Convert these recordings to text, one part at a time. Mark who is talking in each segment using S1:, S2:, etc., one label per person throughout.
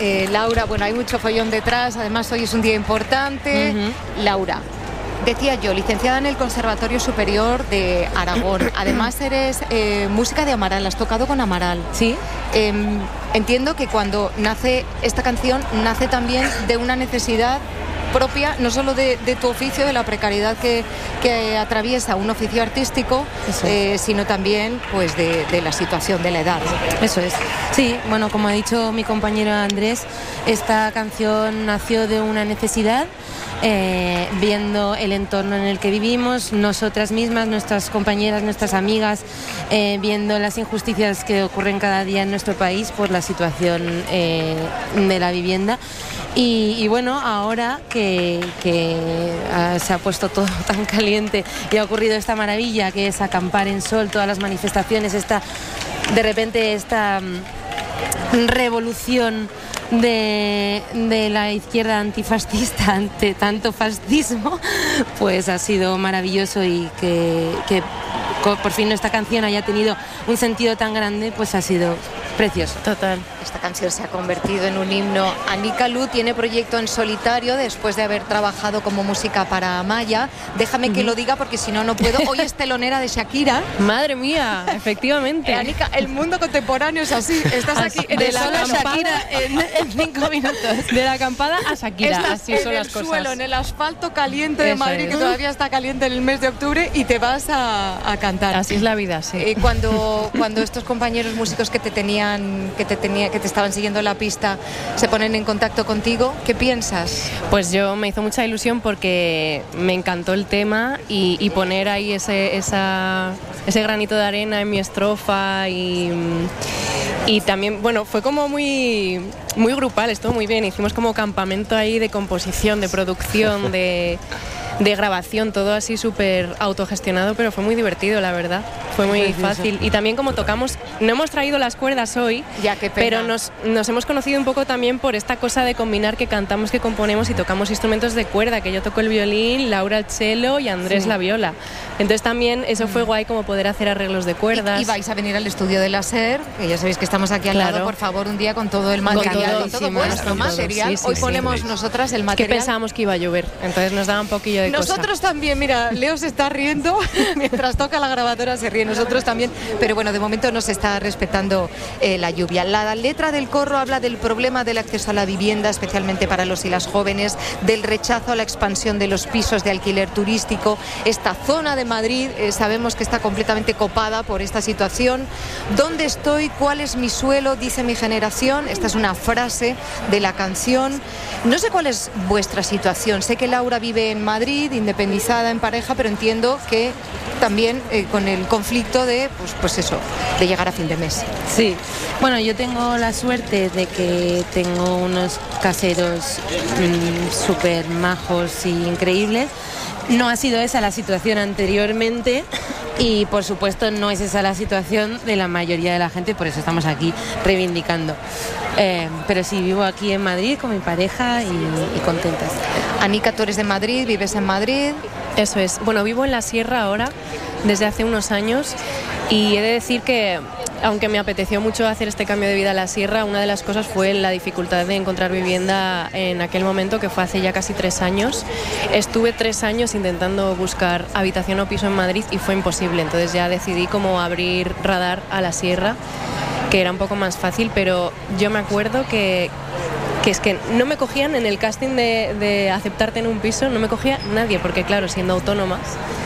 S1: Laura, bueno, hay mucho follón detrás, además hoy es un día importante. Laura, decía yo, licenciada en el Conservatorio Superior de Aragón, además eres música de Amaral, has tocado con Amaral.
S2: Sí.
S1: Entiendo que cuando nace esta canción, nace también de una necesidad propia, no solo de tu oficio, de la precariedad que atraviesa un oficio artístico, sino también pues de la situación de la edad.
S2: Eso es. Sí, bueno, como ha dicho mi compañero Andrés, esta canción nació de una necesidad, viendo el entorno en el que vivimos, nosotras mismas, nuestras compañeras, nuestras amigas, viendo las injusticias que ocurren cada día en nuestro país por la situación de la vivienda. Y bueno, ahora que se ha puesto todo tan caliente y ha ocurrido esta maravilla que es acampar en sol, todas las manifestaciones, de repente esta revolución de la izquierda antifascista ante tanto fascismo, pues ha sido maravilloso, y que por fin esta canción haya tenido un sentido tan grande, pues ha sido precioso.
S1: Total. Esta canción se ha convertido en un himno. Anika Lu tiene proyecto en solitario después de haber trabajado como música para Amaya. Déjame que lo diga porque si no, no puedo. Hoy es telonera de Shakira.
S2: Madre mía, efectivamente.
S1: Anika, el mundo contemporáneo es así. Estás aquí en
S2: de
S1: el
S2: la
S1: suelo,
S2: acampada en 5 minutos. De la acampada a Shakira.
S1: Estás
S2: así son las cosas.
S1: En el suelo, en el asfalto caliente de
S2: Eso
S1: Madrid,
S2: es.
S1: que todavía está caliente en el mes de octubre, y te vas a cantar.
S2: Así es la vida, sí.
S1: Cuando estos compañeros músicos que te estaban siguiendo la pista se ponen en contacto contigo, ¿qué piensas?
S2: Pues yo me hizo mucha ilusión porque me encantó el tema, y poner ahí ese granito de arena en mi estrofa, y también, bueno, fue como muy grupal, estuvo muy bien. Hicimos como campamento ahí de composición, de producción, de grabación, todo así súper autogestionado, pero fue muy divertido, la verdad. Fue muy fácil. Y también como tocamos, no hemos traído las cuerdas hoy,
S1: ya, qué pena.
S2: pero nos hemos conocido un poco también por esta cosa de combinar que cantamos, que componemos y tocamos instrumentos de cuerda, que yo toco el violín, Laura el cello y Andrés la viola. Entonces también eso fue guay, como poder hacer arreglos de cuerdas.
S1: Y vais a venir al estudio de la SER, que ya sabéis que estamos aquí al lado, por favor, un día con todo el material, con todo vuestro material.
S2: Sí,
S1: hoy ponemos nosotras el material.
S2: Que pensábamos que iba a llover, entonces nos daba un poquillo de
S1: nosotros
S2: cosa.
S1: También, mira, Leo se está riendo, mientras toca la grabadora se ríe, nosotros también, pero bueno, de momento no se está respetando la lluvia. La letra del corro habla del problema del acceso a la vivienda, especialmente para los y las jóvenes, del rechazo a la expansión de los pisos de alquiler turístico. Esta zona de Madrid sabemos que está completamente copada por esta situación. ¿Dónde estoy? ¿Cuál es mi suelo? Dice mi generación. Esta es una frase de la canción. No sé cuál es vuestra situación. Sé que Laura vive en Madrid, independizada, en pareja, pero entiendo que también con el conflicto de, pues eso, de llegar a fin de mes.
S2: Sí, bueno, yo tengo la suerte de que tengo unos caseros súper majos y increíbles. No ha sido esa la situación anteriormente, y por supuesto no es esa la situación de la mayoría de la gente, por eso estamos aquí reivindicando. Pero sí, vivo aquí en Madrid con mi pareja y contentas.
S1: Anika, tú eres de Madrid, vives en Madrid.
S2: Eso es. Bueno, vivo en la Sierra ahora, desde hace unos años, y he de decir que, aunque me apeteció mucho hacer este cambio de vida a la Sierra, una de las cosas fue la dificultad de encontrar vivienda en aquel momento, que fue hace ya casi 3 años. Estuve 3 años intentando buscar habitación o piso en Madrid y fue imposible, entonces ya decidí como abrir radar a la Sierra, que era un poco más fácil, pero yo me acuerdo que es que no me cogían en el casting de aceptarte en un piso, no me cogía nadie, porque claro, siendo autónomas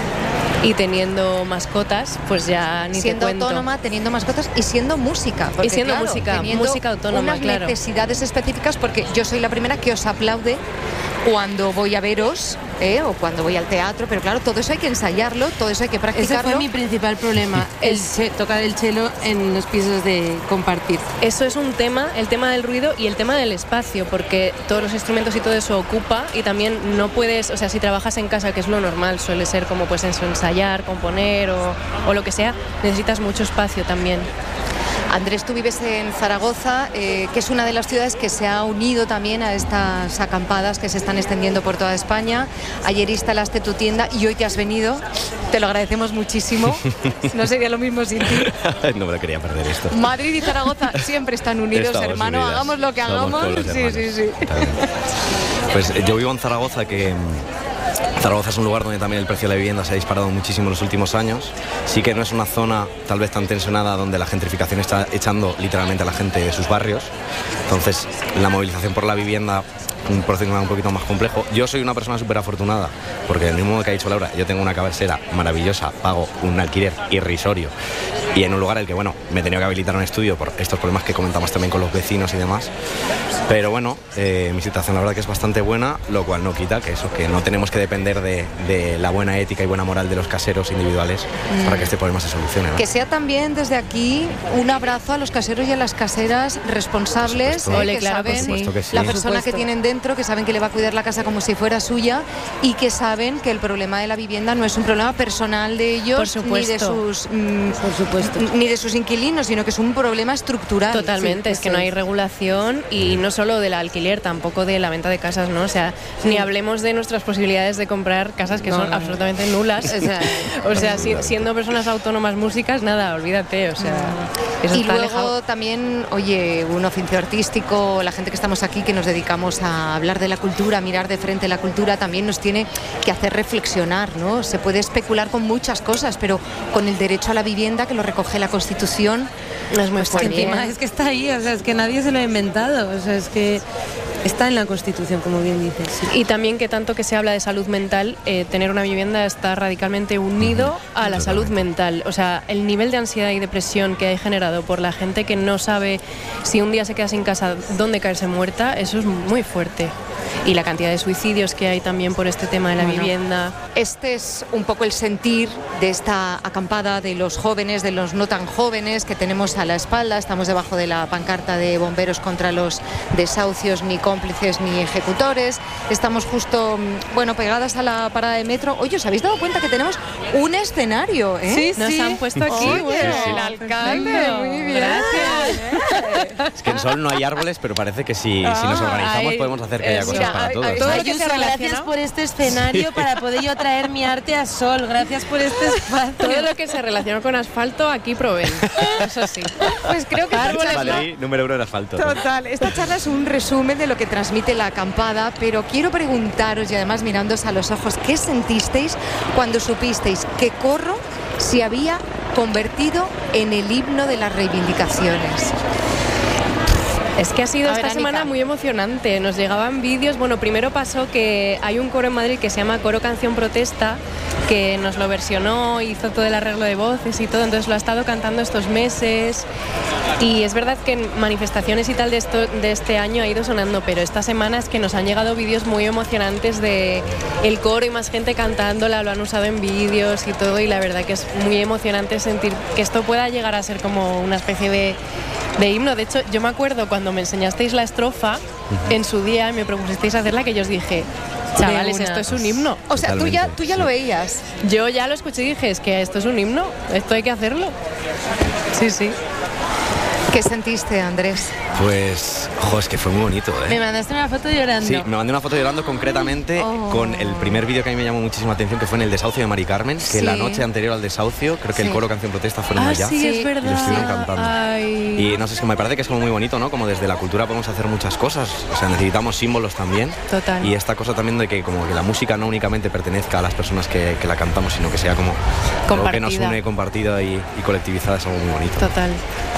S2: y teniendo mascotas, pues ya ni
S1: siendo
S2: te cuento.
S1: Autónoma, teniendo mascotas y siendo música.
S2: Y siendo
S1: claro,
S2: música autónoma,
S1: unas
S2: claro.
S1: necesidades específicas, porque yo soy la primera que os aplaude cuando voy a veros, o cuando voy al teatro, pero claro, todo eso hay que ensayarlo, todo eso hay que practicarlo.
S2: Ese fue mi principal problema, tocar el cello en los pisos de compartir. Eso es un tema, el tema del ruido y el tema del espacio, porque todos los instrumentos y todo eso ocupa, y también no puedes, o sea, si trabajas en casa, que es lo normal, suele ser como pues eso, ensayar, componer o lo que sea, necesitas mucho espacio también.
S1: Andrés, tú vives en Zaragoza, que es una de las ciudades que se ha unido también a estas acampadas que se están extendiendo por toda España. Ayer instalaste tu tienda y hoy te has venido. Te lo agradecemos muchísimo. No sería lo mismo sin ti.
S3: No me lo quería perder esto.
S1: Madrid y Zaragoza siempre están unidos, hermano.
S3: Unidas.
S1: Hagamos lo que hagamos. Sí.
S3: Pues yo vivo en Zaragoza, que Zaragoza es un lugar donde también el precio de la vivienda se ha disparado muchísimo en los últimos años. Sí que no es una zona tal vez tan tensionada donde la gentrificación está echando literalmente a la gente de sus barrios. Entonces la movilización por la vivienda, un proceso un poquito más complejo. Yo soy una persona súper afortunada porque del mismo modo que ha dicho Laura, yo tengo una cabecera maravillosa, pago un alquiler irrisorio y en un lugar en el que, bueno, me he tenido que habilitar un estudio por estos problemas que comentamos también con los vecinos y demás. Pero bueno, mi situación la verdad que es bastante buena, lo cual no quita que eso, que no tenemos que depender de la buena ética y buena moral de los caseros individuales para que este problema se solucione, ¿no?
S1: Que sea también desde aquí un abrazo a los caseros y a las caseras responsables, que
S2: claro,
S1: saben
S3: que sí.
S1: la persona que tienen dentro, que saben que le va a cuidar la casa como si fuera suya y que saben que el problema de la vivienda no es un problema personal de ellos ni de sus ni de sus inquilinos, sino que es un problema estructural.
S2: Totalmente, es que no hay regulación y no solo del alquiler, tampoco de la venta de casas, ¿no? O sea, ni hablemos de nuestras posibilidades de comprar casas que son absolutamente nulas. O sea, siendo personas autónomas músicas, nada, olvídate, o sea, eso
S1: y
S2: está
S1: luego
S2: alejado.
S1: También, oye, un oficio artístico, la gente que estamos aquí que nos dedicamos a hablar de la cultura, a mirar de frente la cultura, también nos tiene que hacer reflexionar, ¿no? Se puede especular con muchas cosas, pero con el derecho a la vivienda que lo recoge la Constitución
S2: es muy fuerte.
S4: Encima es que está ahí, o sea, es que nadie se lo ha inventado, o sea, es que está en la Constitución, como bien dices. Sí.
S2: Y también que tanto que se habla de salud mental, tener una vivienda está radicalmente unido a la salud mental. O sea, el nivel de ansiedad y depresión que hay generado por la gente que no sabe si un día se queda sin casa, dónde caerse muerta, eso es muy fuerte. Y la cantidad de suicidios que hay también por este tema de la vivienda.
S1: Este es un poco el sentir de esta acampada de los jóvenes, de los no tan jóvenes que tenemos a la espalda. Estamos debajo de la pancarta de bomberos contra los desahucios, ni cómplices ni ejecutores. Estamos justo, bueno, pegadas a la parada de metro. Oye, ¿os habéis dado cuenta que tenemos un escenario?
S2: Sí, nos han puesto aquí.
S1: Oye,
S2: bueno,
S1: el alcalde, muy bien.
S2: Gracias.
S3: Es que en Sol no hay árboles, pero parece que si nos organizamos podemos hacer que haya cosas para todos.
S4: Todo lo que se gracias por este escenario para poder yo traer mi arte a Sol. Gracias por este espacio.
S2: Todo lo que se relaciona con asfalto aquí proveen. Eso sí.
S1: Pues creo que
S3: Madrid, número 1 en asfalto.
S1: Total, esta charla es un resumen de lo que transmite la acampada, pero quiero preguntaros, y además mirándoos a los ojos, ¿qué sentisteis cuando supisteis que Corro se había convertido en el himno de las reivindicaciones?
S2: Es que ha sido esta
S1: Anika.
S2: semana muy emocionante. Nos llegaban vídeos. Bueno, primero pasó que hay un coro en Madrid que se llama Coro Canción Protesta, que nos lo versionó, hizo todo el arreglo de voces y todo, entonces lo ha estado cantando estos meses. Y es verdad que en manifestaciones y tal de este año ha ido sonando, pero esta semana es que nos han llegado vídeos muy emocionantes de el coro y más gente cantándola, lo han usado en vídeos y todo, y la verdad que es muy emocionante sentir que esto pueda llegar a ser como una especie de himno. De hecho, yo me acuerdo cuando me enseñasteis la estrofa en su día y me propusisteis hacerla, que yo os dije, chavales, esto es un himno.
S1: O sea, tú ya lo veías.
S2: Yo ya lo escuché y dije, es que esto es un himno, esto hay que hacerlo. Sí, sí.
S1: ¿Qué sentiste, Andrés?
S3: Pues, es que fue muy bonito, ¿eh?
S4: Me mandaste una foto llorando.
S3: Sí, me mandé una foto llorando concretamente con el primer vídeo que a mí me llamó muchísima atención, que fue en el desahucio de Mari Carmen, que la noche anterior al desahucio, creo que el coro Canción Protesta fueron allá.
S2: Sí, es verdad.
S3: Y lo estuvieron cantando.
S2: Ay.
S3: Y no sé, es que me parece que es como muy bonito, ¿no? Como desde la cultura podemos hacer muchas cosas. O sea, necesitamos símbolos también.
S2: Total.
S3: Y esta cosa también de que como que la música no únicamente pertenezca a las personas que la cantamos, sino que sea como algo que nos une, compartida y colectivizada, es algo muy bonito.
S2: Total.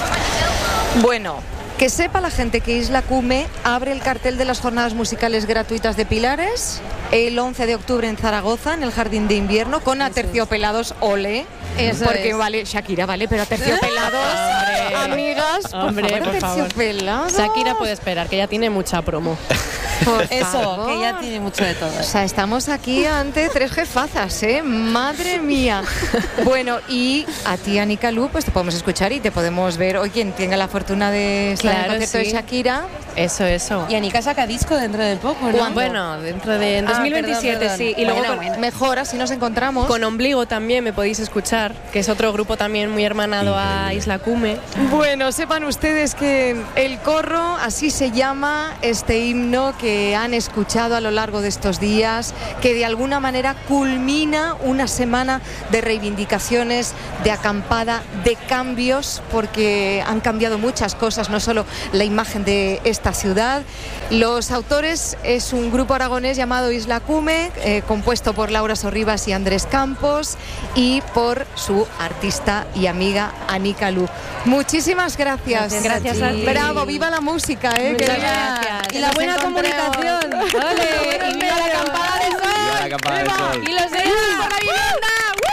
S1: Bueno, que sepa la gente que Isla Cume abre el cartel de las jornadas musicales gratuitas de Pilares el 11 de octubre en Zaragoza, en el Jardín de Invierno, con Aterciopelados, ole.
S4: Eso
S1: porque
S4: es.
S1: vale, Shakira, vale, pero Aterciopelados, amigas,
S2: Hombre, por favor.
S1: Aterciopelados.
S2: Shakira puede esperar, que ya tiene mucha promo.
S1: Por
S4: Eso,
S1: favor.
S4: que ya tiene mucho de todo.
S1: O sea, estamos aquí ante 3 jefazas, ¿eh? Madre mía. Bueno, y a ti, Anika Lu, pues te podemos escuchar y te podemos ver hoy quien tenga la fortuna de estar en el
S2: Claro,
S1: concierto de
S2: sí.
S1: Shakira.
S2: Eso.
S4: Y Anika saca disco dentro de poco, ¿no?
S2: Bueno, dentro de 2027,
S4: perdón.
S2: sí. Y luego
S4: Bueno.
S1: Mejor, así nos encontramos.
S2: con Ombligo también me podéis escuchar, que es otro grupo también muy hermanado a Isla Cume.
S1: Bueno, sepan ustedes que El Corro, así se llama este himno que han escuchado a lo largo de estos días, que de alguna manera culmina una semana de reivindicaciones, de acampada, de cambios, porque han cambiado muchas cosas, no solo la imagen de esta ciudad. Los autores es un grupo aragonés llamado Isla Cume, compuesto por Laura Sorribas y Andrés Campos, y por su artista y amiga Anika Lu. Muchísimas gracias.
S2: Gracias a ti.
S1: Bravo, viva la música,
S2: Muchas
S1: que
S2: gracias.
S4: Y la buena comunicación.
S2: ¡Ole! ¡Y viva la acampada del sol!
S3: Viva la acampada del sol.
S2: ¡Y los de por la vivienda!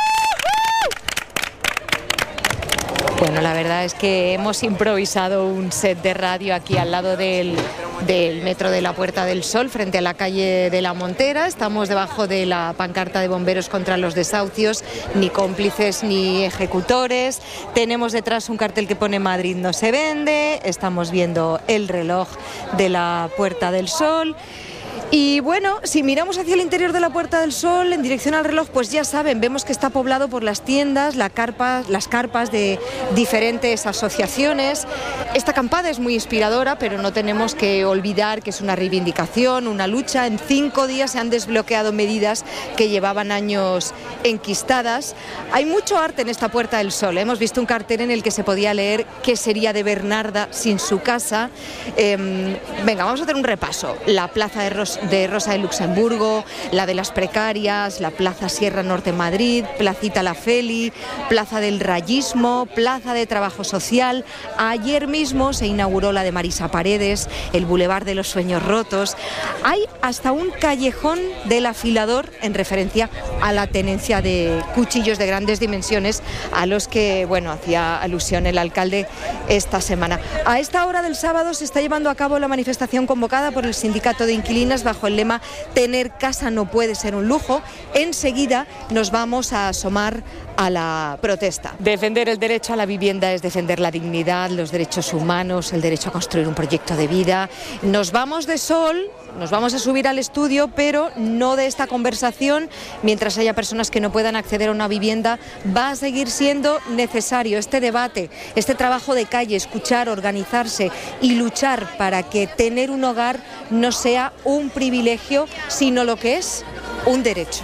S1: Bueno, la verdad es que hemos improvisado un set de radio aquí al lado del metro de la Puerta del Sol, frente a la calle de la Montera. Estamos debajo de la pancarta de bomberos contra los desahucios, ni cómplices ni ejecutores. Tenemos detrás un cartel que pone Madrid no se vende. Estamos viendo el reloj de la Puerta del Sol. Y bueno, si miramos hacia el interior de la Puerta del Sol, en dirección al reloj, pues ya saben, vemos que está poblado por las tiendas, las carpas de diferentes asociaciones. Esta acampada es muy inspiradora, pero no tenemos que olvidar que es una reivindicación, una lucha. En 5 días se han desbloqueado medidas que llevaban años enquistadas. Hay mucho arte en esta Puerta del Sol. Hemos visto un cartel en el que se podía leer qué sería de Bernarda sin su casa. Venga, vamos a hacer un repaso. La plaza de Rosa de Luxemburgo, la de las Precarias, la Plaza Sierra Norte Madrid, Placita La Feli, Plaza del Rayismo, Plaza de Trabajo Social. Ayer mismo se inauguró la de Marisa Paredes, el Boulevard de los Sueños Rotos. Hay hasta un callejón del afilador en referencia a la tenencia de cuchillos de grandes dimensiones a los que, bueno, hacía alusión el alcalde esta semana. A esta hora del sábado se está llevando a cabo la manifestación convocada por el Sindicato de Inquilinas bajo el lema "Tener casa no puede ser un lujo". Enseguida nos vamos a asomar a la protesta. Defender el derecho a la vivienda es defender la dignidad, los derechos humanos, el derecho a construir un proyecto de vida. Nos vamos de sol, nos vamos a subir al estudio, pero no de esta conversación. Mientras haya personas que no puedan acceder a una vivienda, va a seguir siendo necesario este debate, este trabajo de calle, escuchar, organizarse y luchar para que tener un hogar no sea un privilegio, sino lo que es un derecho.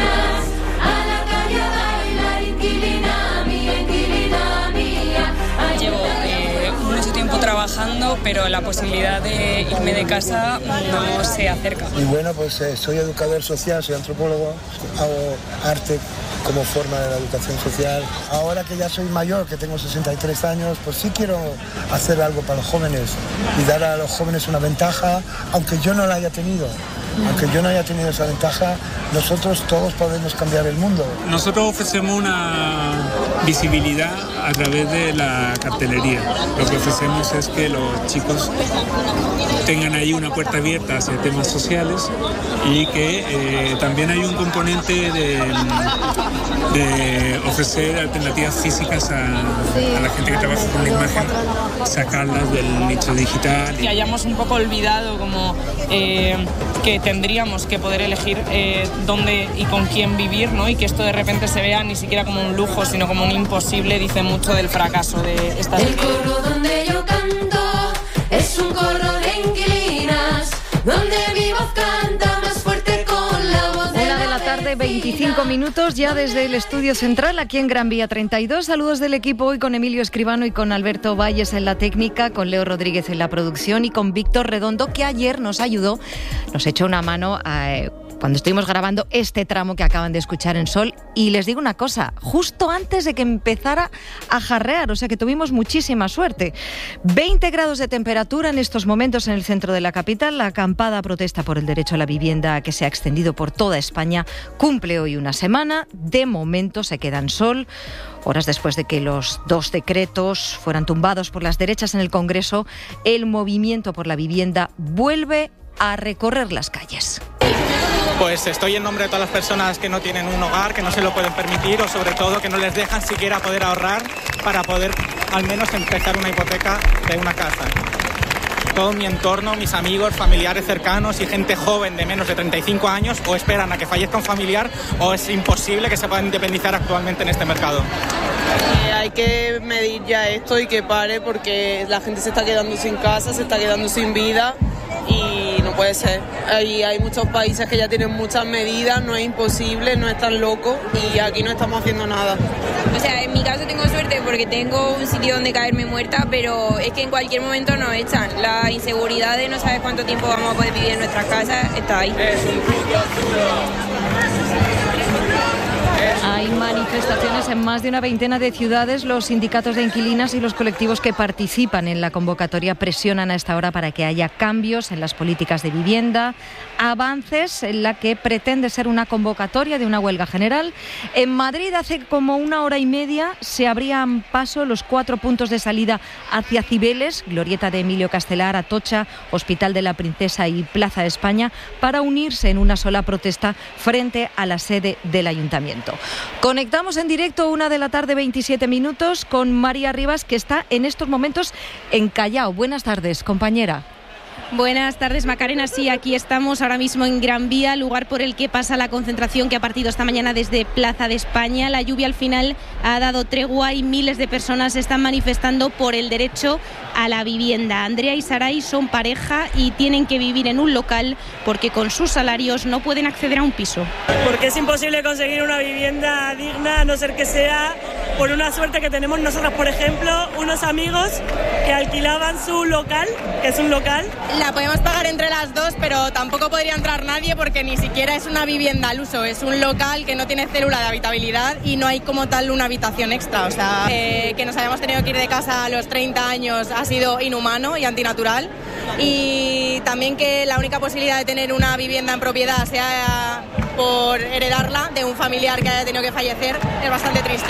S5: Llevo mucho tiempo trabajando, pero la posibilidad de irme de casa no se acerca.
S6: Y bueno, pues soy educador social, soy antropólogo, hago arte como forma de la educación social. Ahora que ya soy mayor, que tengo 63 años, pues sí quiero hacer algo para los jóvenes y dar a los jóvenes una ventaja, aunque yo no la haya tenido. Aunque yo no haya tenido esa ventaja, nosotros todos podemos cambiar el mundo.
S7: Nosotros ofrecemos una visibilidad a través de la cartelería. Lo que ofrecemos es que los chicos tengan ahí una puerta abierta hacia temas sociales y que también hay un componente de ofrecer alternativas físicas a la gente que trabaja con la imagen, sacarlas del nicho digital.
S5: Que hayamos un poco olvidado como que tendríamos que poder elegir dónde y con quién vivir, ¿no? Y que esto de repente se vea ni siquiera como un lujo, sino como un imposible, dice mucho del fracaso de esta
S8: El corro donde yo canto es un corro de inquilinas, donde mi voz canta más fuerte con la voz de
S1: 1 de la tarde, 25 minutos, ya desde el estudio central, aquí en Gran Vía 32. Saludos del equipo hoy con Emilio Escribano y con Alberto Valles en la técnica, con Leo Rodríguez en la producción y con Víctor Redondo, que ayer nos ayudó, nos echó una mano cuando estuvimos grabando este tramo que acaban de escuchar en Sol. Y les digo una cosa, justo antes de que empezara a jarrear, o sea que tuvimos muchísima suerte. 20 grados de temperatura en estos momentos en el centro de la capital. La acampada protesta por el derecho a la vivienda, que se ha extendido por toda España, cumple hoy una semana. De momento se queda en Sol. Horas después de que los 2 decretos fueran tumbados por las derechas en el Congreso, el movimiento por la vivienda vuelve a recorrer las calles.
S9: Pues estoy en nombre de todas las personas que no tienen un hogar, que no se lo pueden permitir o sobre todo que no les dejan siquiera poder ahorrar para poder al menos empezar una hipoteca de una casa. Todo mi entorno, mis amigos, familiares cercanos y gente joven de menos de 35 años o esperan a que fallezca un familiar o es imposible que se puedan independizar actualmente en este mercado.
S10: Hay que medir ya esto y que pare porque la gente se está quedando sin casa, se está quedando sin vida y no puede ser. Hay muchos países que ya tienen muchas medidas, no es imposible, no es tan loco y aquí no estamos haciendo nada.
S11: O sea, en mi caso tengo suerte porque tengo un sitio donde caerme muerta, pero es que en cualquier momento nos echan. La inseguridad de no saber cuánto tiempo vamos a poder vivir en nuestras casas está ahí.
S1: Hay manifestaciones en más de una veintena de ciudades. Los sindicatos de inquilinas y los colectivos que participan en la convocatoria presionan a esta hora para que haya cambios en las políticas de vivienda, avances en la que pretende ser una convocatoria de una huelga general. En Madrid hace como una hora y media se abrían paso los 4 puntos de salida hacia Cibeles, Glorieta de Emilio Castelar, Atocha, Hospital de la Princesa y Plaza de España, para unirse en una sola protesta frente a la sede del Ayuntamiento. Conectamos en directo 1:27 p.m. con María Rivas, que está en estos momentos en Callao. Buenas tardes, compañera.
S12: Buenas tardes, Macarena. Sí, aquí estamos ahora mismo en Gran Vía, lugar por el que pasa la concentración que ha partido esta mañana desde Plaza de España. La lluvia al final ha dado tregua y miles de personas se están manifestando por el derecho a la vivienda. Andrea y Saray son pareja y tienen que vivir en un local porque con sus salarios no pueden acceder a un piso.
S13: Porque es imposible conseguir una vivienda digna a no ser que sea por una suerte que tenemos nosotros. Por ejemplo, unos amigos que alquilaban su local, que es un local.
S14: La podemos pagar entre las dos, pero tampoco podría entrar nadie porque ni siquiera es una vivienda al uso, es un local que no tiene célula de habitabilidad y no hay como tal una habitación extra. O sea, que nos hayamos tenido que ir de casa a los 30 años ha sido inhumano y antinatural. Y también que la única posibilidad de tener una vivienda en propiedad sea por heredarla de un familiar que haya tenido que fallecer es bastante triste.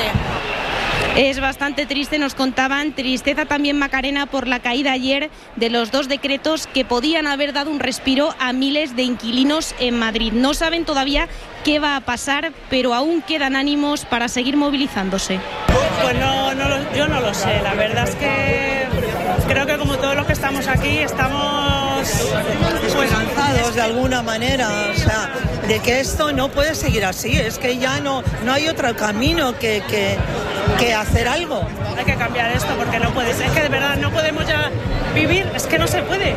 S12: Es bastante triste, nos contaban. Tristeza también, Macarena, por la caída ayer de los 2 decretos que podían haber dado un respiro a miles de inquilinos en Madrid. No saben todavía qué va a pasar, pero aún quedan ánimos para seguir movilizándose.
S13: Pues yo no lo sé. La verdad es que creo que como todos los que estamos aquí estamos
S15: esperanzados de alguna manera, o sea, de que esto no puede seguir así. Es que ya no hay otro camino que hacer algo.
S13: Hay que cambiar esto porque no puede ser. Es que de verdad no podemos ya vivir, es que no se puede.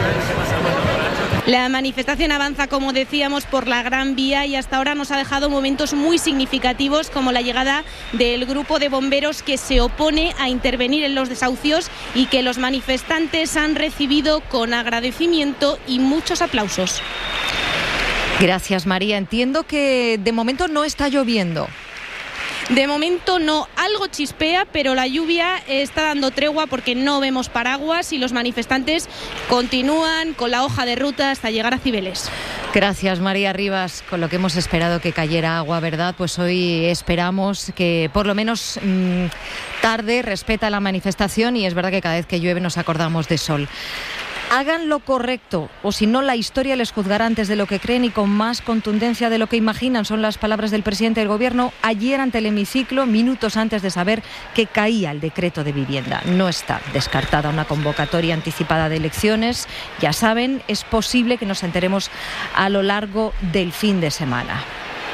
S12: La manifestación avanza, como decíamos, por la Gran Vía y hasta ahora nos ha dejado momentos muy significativos como la llegada del grupo de bomberos que se opone a intervenir en los desahucios y que los manifestantes han recibido con agradecimiento y muchos aplausos.
S1: Gracias, María. Entiendo que de momento no está lloviendo.
S12: De momento no, algo chispea, pero la lluvia está dando tregua porque no vemos paraguas y los manifestantes continúan con la hoja de ruta hasta llegar a Cibeles.
S1: Gracias, María Rivas. Con lo que hemos esperado que cayera agua, ¿verdad? Pues hoy esperamos que por lo menos tarde respeta la manifestación y es verdad que cada vez que llueve nos acordamos de sol. Hagan lo correcto, o si no, la historia les juzgará antes de lo que creen y con más contundencia de lo que imaginan. Son las palabras del presidente del Gobierno ayer ante el hemiciclo, minutos antes de saber que caía el decreto de vivienda. No está descartada una convocatoria anticipada de elecciones. Ya saben, es posible que nos enteremos a lo largo del fin de semana.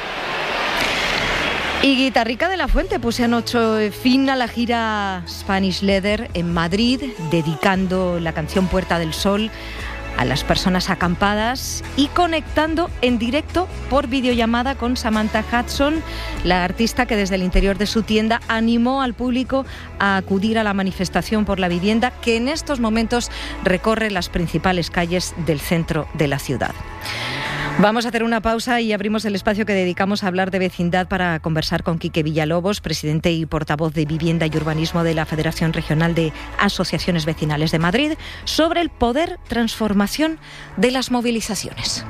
S1: Y Guitarrica de la Fuente puso anoche fin a la gira Spanish Leather en Madrid, dedicando la canción Puerta del Sol a las personas acampadas y conectando en directo por videollamada con Samantha Hudson, la artista que desde el interior de su tienda animó al público a acudir a la manifestación por la vivienda que en estos momentos recorre las principales calles del centro de la ciudad. Vamos a hacer una pausa y abrimos el espacio que dedicamos a hablar de vecindad para conversar con Quique Villalobos, presidente y portavoz de Vivienda y Urbanismo de la Federación Regional de Asociaciones Vecinales de Madrid, sobre el poder transformación de las movilizaciones.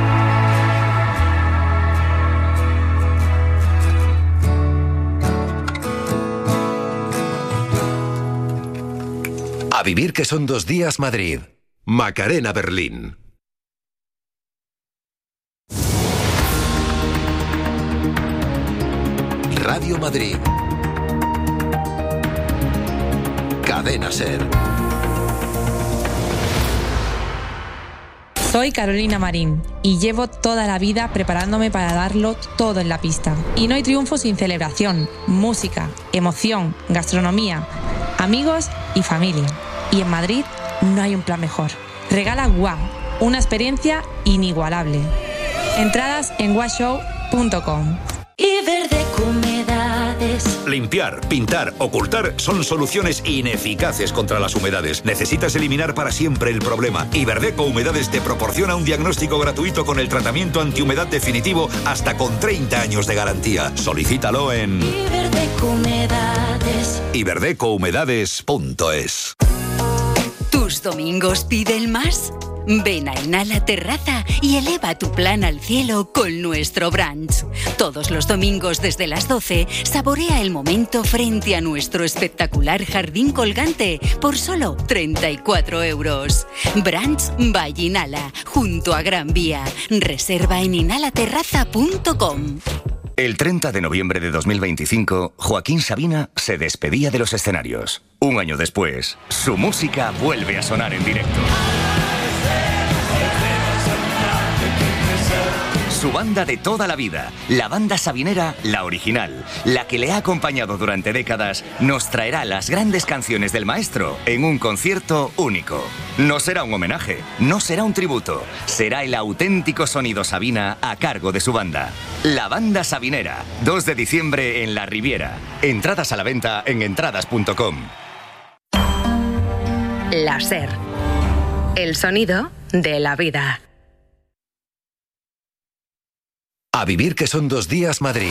S16: A vivir que son 2 días Madrid. Macarena Berlín. Radio Madrid. Cadena SER.
S17: Soy Carolina Marín y llevo toda la vida preparándome para darlo todo en la pista. Y no hay triunfo sin celebración, música, emoción, gastronomía, amigos y familia. Y en Madrid no hay un plan mejor. Regala WOW, una experiencia inigualable. Entradas en wowshow.com.
S18: Iberdeco Humedades.
S19: Limpiar, pintar, ocultar son soluciones ineficaces contra las humedades. Necesitas eliminar para siempre el problema. Iberdeco Humedades te proporciona un diagnóstico gratuito con el tratamiento antihumedad definitivo hasta con 30 años de garantía. Solicítalo en
S18: Iberdeco Humedades.
S19: iberdecohumedades.es.
S20: ¿Tus domingos piden más? Ven a Inhala Terraza y eleva tu plan al cielo con nuestro brunch. Todos los domingos desde las 12, saborea el momento frente a nuestro espectacular jardín colgante por solo 34 euros. Brunch by Inhala, junto a Gran Vía. Reserva en inhalaterraza.com.
S21: El 30 de noviembre de 2025, Joaquín Sabina se despedía de los escenarios. Un año después, su música vuelve a sonar en directo. Su banda de toda la vida, la banda sabinera, la original, la que le ha acompañado durante décadas, nos traerá las grandes canciones del maestro en un concierto único. No será un homenaje, no será un tributo, será el auténtico sonido Sabina a cargo de su banda. La banda sabinera, 2 de diciembre en La Riviera. Entradas a la venta en entradas.com.
S20: La SER. El sonido de la vida.
S16: A vivir que son 2 días Madrid.